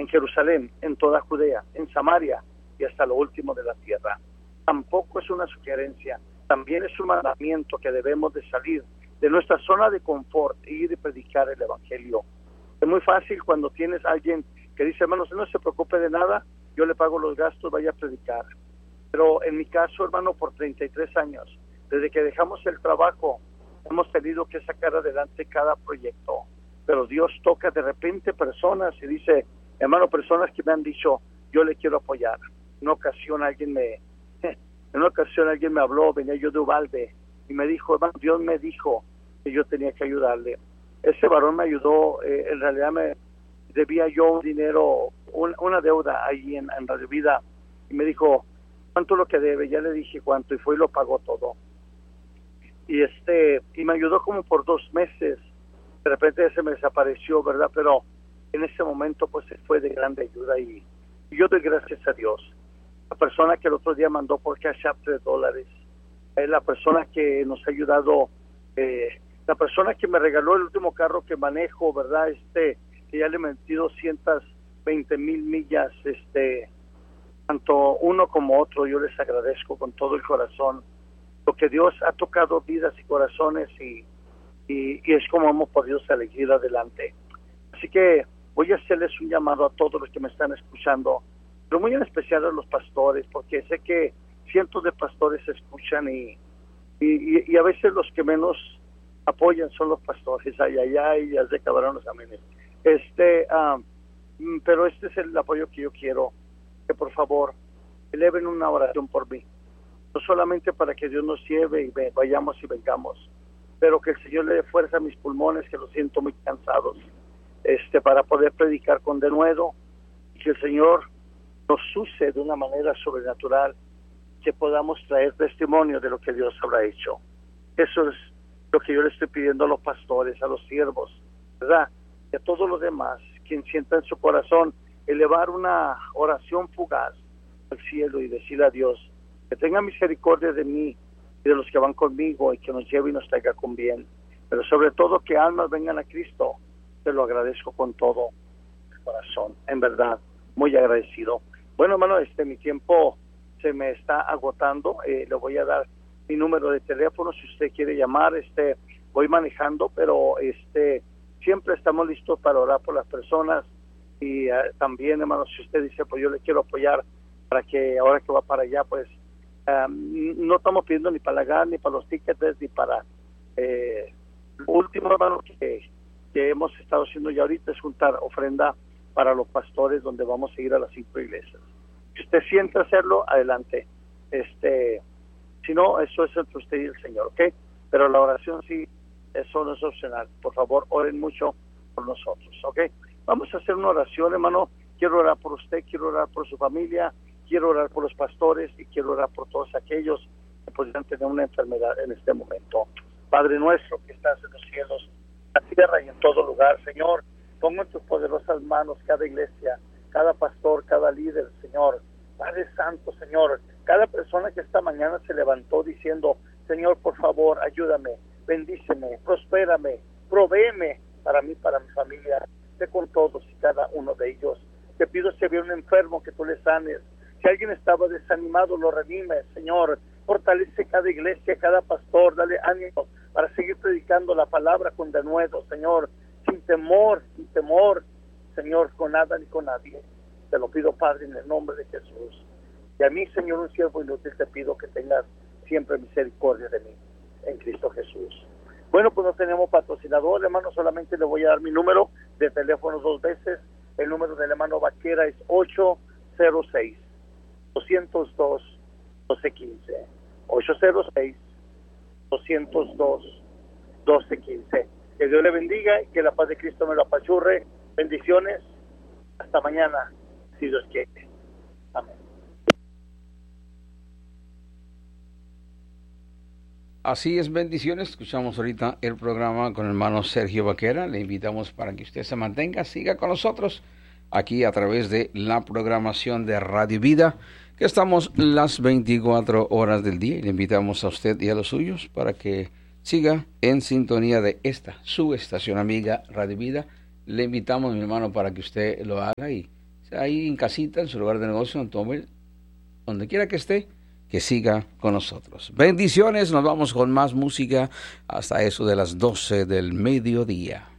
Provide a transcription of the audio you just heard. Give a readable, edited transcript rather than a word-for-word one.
en Jerusalén, en toda Judea, en Samaria y hasta lo último de la tierra. Tampoco es una sugerencia, también es un mandamiento que debemos de salir de nuestra zona de confort e ir y predicar el evangelio. Es muy fácil cuando tienes a alguien que dice, hermano, no se preocupe de nada, yo le pago los gastos, vaya a predicar. Pero en mi caso, hermano, por 33 años, desde que dejamos el trabajo, hemos tenido que sacar adelante cada proyecto. Pero Dios toca de repente personas y dice, hermano, personas que me han dicho, yo le quiero apoyar. En una ocasión alguien me habló, venía yo de Uvalde, y me dijo, hermano, Dios me dijo que yo tenía que ayudarle. Ese varón me ayudó, en realidad me debía yo un dinero, una deuda ahí en Radio Vida, y me dijo, ¿cuánto es lo que debe? Ya le dije cuánto, y fue y lo pagó todo. Y me ayudó como por 2 meses. De repente se me desapareció, ¿verdad? Pero en ese momento pues fue de grande ayuda, y yo doy gracias a Dios. La persona que el otro día mandó por Cash App $3, la persona que nos ha ayudado, la persona que me regaló el último carro que manejo, ¿verdad? Que ya le metí 220,000 millas, tanto uno como otro, yo les agradezco con todo el corazón. Lo que Dios ha tocado vidas y corazones, y es como hemos podido salir adelante. Así que voy a hacerles un llamado a todos los que me están escuchando, pero muy en especial a los pastores, porque sé que cientos de pastores escuchan y a veces los que menos apoyan son los pastores. Ay, ya se acabaron los amenes. Pero este es el apoyo que yo quiero, que por favor eleven una oración por mí, no solamente para que Dios nos lleve y vayamos y vengamos, pero que el Señor le dé fuerza a mis pulmones, que los siento muy cansados, para poder predicar con denuedo, y que el Señor nos use de una manera sobrenatural, que podamos traer testimonio de lo que Dios habrá hecho. Eso es lo que yo le estoy pidiendo a los pastores, a los siervos, ¿verdad? Y a todos los demás, quien sienta en su corazón elevar una oración fugaz al cielo y decirle a Dios que tenga misericordia de mí y de los que van conmigo, y que nos lleve y nos traiga con bien. Pero sobre todo que almas vengan a Cristo. Te lo agradezco con todo el corazón, en verdad, muy agradecido. Bueno, hermano, mi tiempo se me está agotando. Le voy a dar mi número de teléfono si usted quiere llamar. Voy manejando, pero siempre estamos listos para orar por las personas. Y también, hermano, si usted dice, pues yo le quiero apoyar para que ahora que va para allá, pues no estamos pidiendo ni para la gas, ni para los tickets, ni para lo último, hermano, que hemos estado haciendo ya ahorita es juntar ofrenda para los pastores, donde vamos a ir a las 5 iglesias. Si usted siente hacerlo, adelante. Si no, eso es entre usted y el Señor, ¿ok? Pero la oración sí, eso no es opcional. Por favor, oren mucho por nosotros, ¿ok? Vamos a hacer una oración, hermano. Quiero orar por usted, quiero orar por su familia, quiero orar por los pastores, y quiero orar por todos aquellos que podrían tener una enfermedad en este momento. Padre nuestro que estás en los cielos, en la tierra y en todo lugar, Señor, pongo en tus poderosas manos cada iglesia, cada pastor, cada líder, Señor. Padre Santo, Señor, cada persona que esta mañana se levantó diciendo, Señor, por favor, ayúdame, bendíceme, prospérame, provéeme para mí, para mi familia. Sé con todos y cada uno de ellos. Te pido si había un enfermo que tú le sanes. Si alguien estaba desanimado, lo redimes, Señor. Fortalece cada iglesia, cada pastor, dale ánimo para seguir predicando la palabra con denuedo, Señor, sin temor, Señor, con nada ni con nadie. Te lo pido, Padre, en el nombre de Jesús. Y a mí, Señor, un siervo inútil, te pido que tengas siempre misericordia de mí, en Cristo Jesús. Bueno, pues no tenemos patrocinador, hermano, solamente le voy a dar mi número de teléfono 2 veces. El número del hermano Vaquera es 806-202-1215. 806-202-1215. Que Dios le bendiga y que la paz de Cristo me lo apachurre. Bendiciones. Hasta mañana, si Dios quiere. Amén. Así es, bendiciones. Escuchamos ahorita el programa con el hermano Sergio Vaquera. Le invitamos para que usted se mantenga, siga con nosotros aquí a través de la programación de Radio Vida, que estamos las 24 horas del día. Y le invitamos a usted y a los suyos para que siga en sintonía de esta, su estación amiga Radio Vida. Le invitamos, mi hermano, para que usted lo haga y ahí en casita, en su lugar de negocio, en automóvil, donde quiera que esté, que siga con nosotros. Bendiciones, nos vamos con más música hasta eso de las 12 del mediodía.